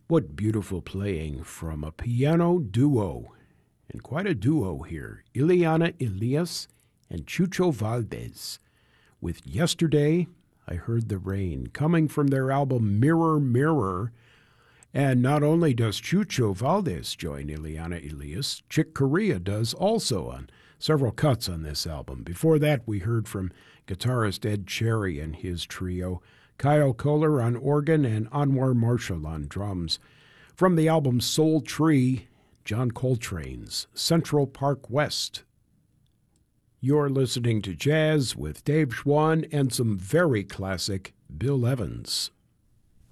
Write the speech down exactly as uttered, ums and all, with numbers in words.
What beautiful playing from a piano duo, and quite a duo here, Ileana Elias and Chucho Valdez, with Yesterday, I Heard the Rain, coming from their album Mirror, Mirror. And not only does Chucho Valdez join Ileana Elias, Chick Corea does also on several cuts on this album. Before that, we heard from guitarist Ed Cherry and his trio, Kyle Kohler on organ and Anwar Marshall on drums. From the album Soul Tree, John Coltrane's Central Park West. You're listening to Jazz with Dave Schwann and some very classic Bill Evans.